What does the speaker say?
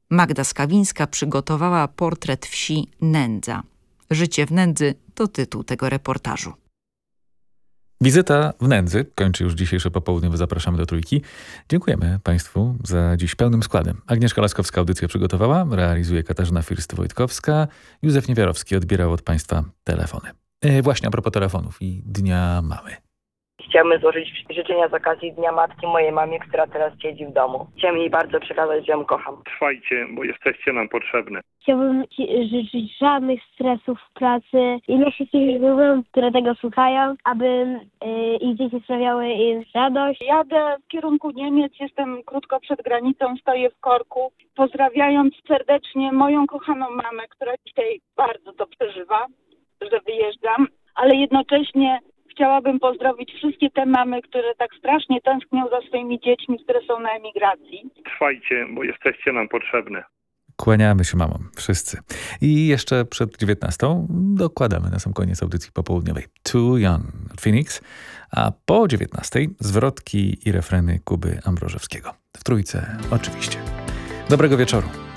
Magda Skawińska przygotowała portret wsi Nędza. Życie w nędzy to tytuł tego reportażu. Wizyta w nędzy kończy już dzisiejsze popołudnie, bo zapraszamy do Trójki. Dziękujemy Państwu za dziś pełnym składem. Agnieszka Laskowska audycję przygotowała, realizuje Katarzyna First-Wojtkowska, Józef Niewiarowski odbierał od Państwa telefony. Właśnie a propos telefonów i Dnia Mamy. Chciałbym złożyć życzenia z okazji Dnia Matki mojej mamie, która teraz siedzi w domu. Chciałbym jej bardzo przekazać, że ją kocham. Trwajcie, bo jesteście nam potrzebne. Chciałbym życzyć żadnych stresów w pracy i dla wszystkich znajomych, które tego słuchają, aby ich dzieci sprawiały im radość. Jadę w kierunku Niemiec, jestem krótko przed granicą, stoję w korku. Pozdrawiając serdecznie moją kochaną mamę, która dzisiaj bardzo to przeżywa, że wyjeżdżam, ale jednocześnie chciałabym pozdrowić wszystkie te mamy, które tak strasznie tęsknią za swoimi dziećmi, które są na emigracji. Trwajcie, bo jesteście nam potrzebne. Kłaniamy się mamom, wszyscy. I jeszcze przed 19 dokładamy na sam koniec audycji popołudniowej Too Young od Phoenix, a po 19 zwrotki i refreny Kuby Ambrożewskiego. W Trójce oczywiście. Dobrego wieczoru.